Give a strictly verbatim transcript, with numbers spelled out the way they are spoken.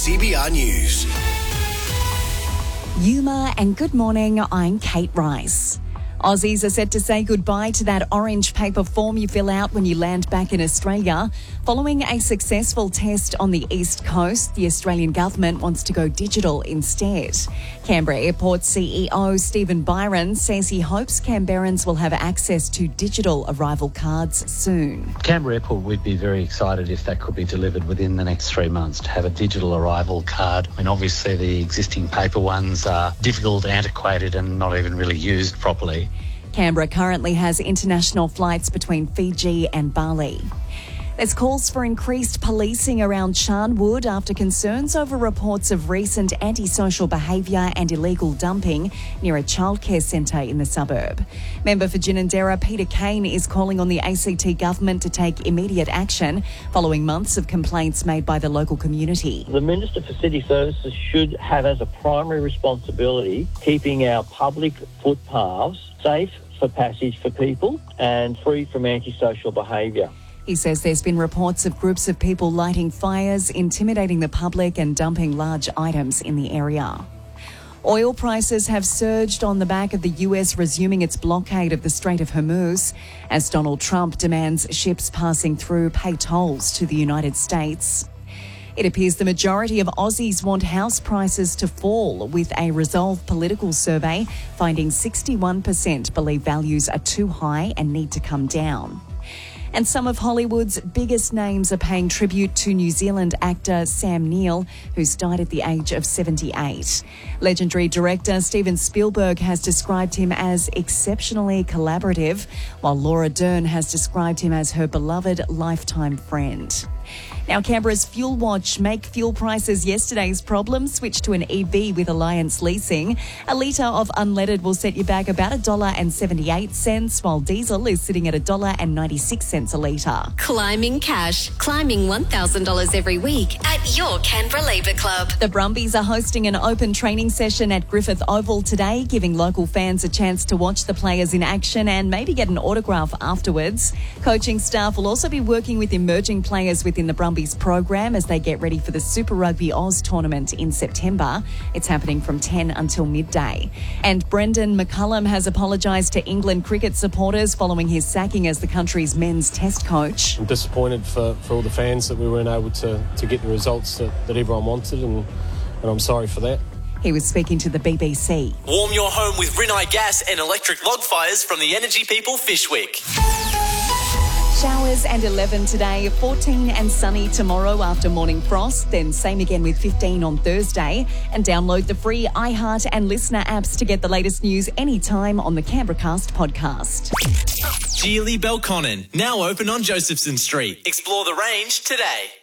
C B R News. Yuma and good morning, I'm Kate Rice. Aussies are set to say goodbye to that orange paper form you fill out when you land back in Australia. Following a successful test on the East Coast, the Australian government wants to go digital instead. Canberra Airport C E O Stephen Byron says he hopes Canberrans will have access to digital arrival cards soon. Canberra Airport, we'd be very excited if that could be delivered within the next three months to have a digital arrival card. I mean, obviously the existing paper ones are difficult, antiquated and not even really used properly. Canberra currently has international flights between Fiji and Bali. There's calls for increased policing around Charnwood after concerns over reports of recent antisocial behaviour and illegal dumping near a childcare centre in the suburb. Member for Ginninderra Peter Kane is calling on the A C T government to take immediate action following months of complaints made by the local community. The Minister for City Services should have as a primary responsibility keeping our public footpaths safe for passage for people and free from antisocial behaviour. He says there's been reports of groups of people lighting fires, intimidating the public and dumping large items in the area. Oil prices have surged on the back of the U S resuming its blockade of the Strait of Hormuz as Donald Trump demands ships passing through pay tolls to the United States. It appears the majority of Aussies want house prices to fall, with a Resolve political survey finding sixty-one percent believe values are too high and need to come down. And some of Hollywood's biggest names are paying tribute to New Zealand actor Sam Neill, who's died at the age of seventy-eight. Legendary director Steven Spielberg has described him as exceptionally collaborative, while Laura Dern has described him as her beloved lifetime friend. Now, Canberra's Fuel Watch make fuel prices yesterday's problem switch to an E V with Alliance Leasing. A litre of unleaded will set you back about one dollar seventy-eight, while diesel is sitting at one dollar ninety-six a litre. Climbing cash. Climbing one thousand dollars every week at your Canberra Labour Club. The Brumbies are hosting an open training session at Griffith Oval today, giving local fans a chance to watch the players in action and maybe get an autograph afterwards. Coaching staff will also be working with emerging players within the Brumbies program as they get ready for the Super Rugby Oz tournament in September. It's happening from ten until midday. And Brendan McCullum has apologised to England cricket supporters following his sacking as the country's men's test coach. I'm disappointed for, for all the fans that we weren't able to, to get the results that, that everyone wanted, and, and I'm sorry for that. He was speaking to the B B C. Warm your home with Rinnai gas and electric log fires from the Energy People Fishwick. Showers and eleven today, fourteen and sunny tomorrow after morning frost, then same again with fifteen on Thursday. And download the free iHeart and Listener apps to get the latest news anytime on the Canberracast podcast. Geely Belconnen, now open on Josephson Street. Explore the range today.